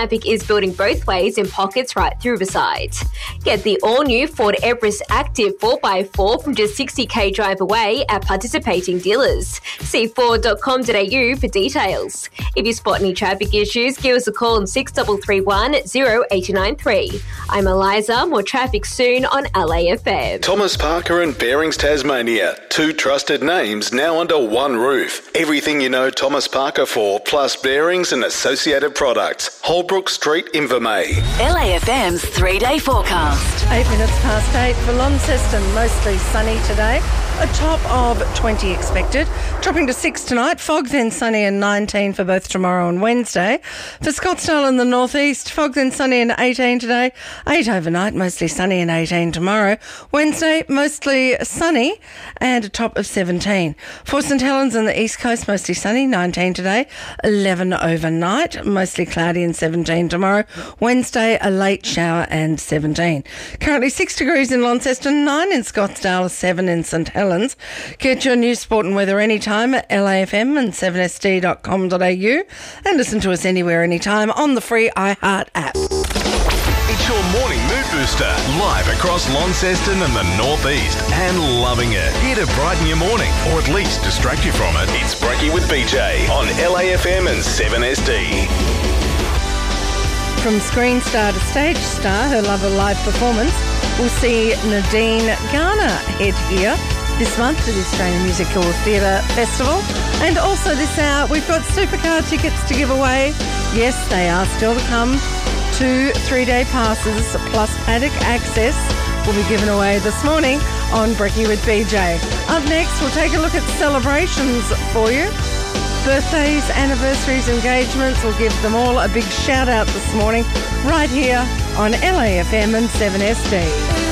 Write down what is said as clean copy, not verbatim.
traffic is building both ways in pockets right through Riverside. Get the all-new Ford Everest Active 4x4 from just 60k drive away at participating dealers. See Ford.com.au for details. If you spot any traffic issues, give us a call on 6331 0893. I'm Eliza. More traffic soon on LAFM. Thomas Parker and Bearings Tasmania. Two trusted names now under one roof. Everything you know Thomas Parker for, plus bearings and associated products. Holbrook Street, Invermay. LAFM's 3-day forecast. 8 minutes past 8 for Launceston. Mostly sunny today. A top of 20 expected. Dropping to 6 tonight. Fog, then sunny, and 19 for both tomorrow and Wednesday. For Scottsdale in the northeast, fog, then sunny, and 18 today. 8 overnight, mostly sunny, and 18 tomorrow. Wednesday, mostly sunny and a top of 17. For St Helens and the east coast, mostly sunny, 19 today. 11 overnight, mostly cloudy, and 17 tomorrow. Wednesday, a late shower and 17. Currently 6 degrees in Launceston, 9 in Scottsdale, 7 in St Helens. Get your news, sport and weather anytime at LAFM and 7sd.com.au and listen to us anywhere, anytime on the free iHeart app. It's your morning mood booster, live across Launceston and the northeast, and loving it. Here to brighten your morning, or at least distract you from it. It's Brekkie with BJ on LAFM and 7SD. From screen star to stage star, her love of live performance will see Nadine Garner head here this month to the Australian Musical Theatre Festival. And also this hour, we've got supercar tickets to give away. Yes, they are still to come. 2 3-day passes plus paddock access will be given away this morning on Brekkie with BJ. Up next, we'll take a look at celebrations for you. Birthdays, anniversaries, engagements, we'll give them all a big shout out this morning right here on LAFM and 7SD.